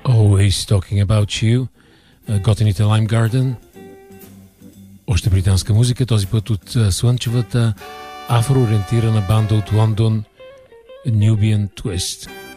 Always Talking About You, готените Lime Garden. Още британска музика, този път от слънчевата афроориентирана банда от Лондон, Nubian Twist.